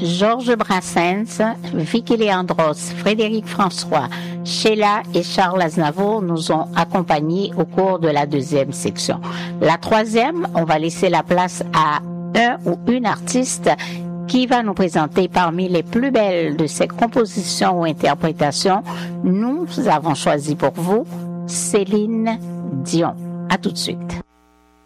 Georges Brassens, Vicky Leandros, Frédéric François, Sheila et Charles Aznavour nous ont accompagnés au cours de la deuxième section. La troisième, on va laisser la place à un ou une artiste qui va nous présenter parmi les plus belles de ses compositions ou interprétations. Nous avons choisi pour vous Céline Dion. À tout de suite.